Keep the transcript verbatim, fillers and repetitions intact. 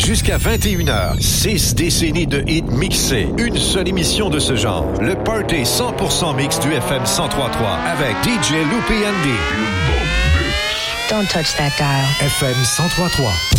Jusqu'à vingt et une heures, six décennies de hits mixés. Une seule émission de ce genre. Le Party cent pour cent mix du F M cent trois point trois avec D J Loopy Andy. Don't touch that dial. F M cent trois point trois.